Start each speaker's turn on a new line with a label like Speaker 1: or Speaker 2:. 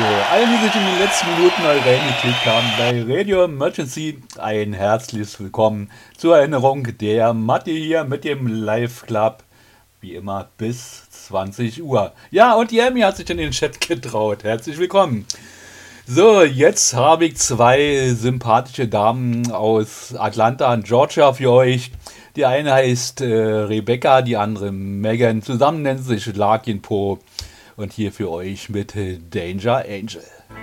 Speaker 1: Allen, die sich in den letzten Minuten neu reingeklickt haben bei Radio Emergency, ein herzliches Willkommen zur Erinnerung der Mathe hier mit dem Live Club, wie immer bis 20 Uhr. Ja, und die Emmy hat sich in den Chat getraut. Herzlich willkommen. So, jetzt habe ich zwei sympathische Damen aus Atlanta und Georgia für euch. Die eine heißt Rebecca, die andere Megan. Zusammen nennen sie sich Larkin Po. Und hier für euch mit Danger Angel.